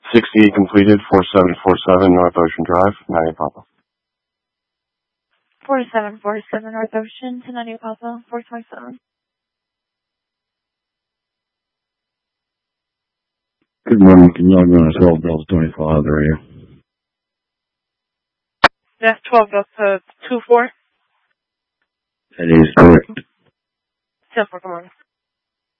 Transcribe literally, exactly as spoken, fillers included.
sixty-eight completed, four seven four seven North Ocean Drive, Nani Papa. four seven four seven North Ocean to Nani Papa, four twenty-seven. Good morning. Can you log me on a twelve Delta twenty-five the radio? That's twelve Delta two four. That is correct. ten four, good morning.